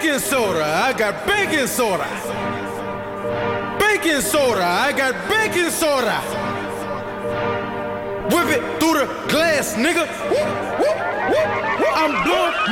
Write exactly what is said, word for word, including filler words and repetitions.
baking soda, I got baking soda. Baking soda, I got baking soda. Whip it through the glass, nigga. I'm blowing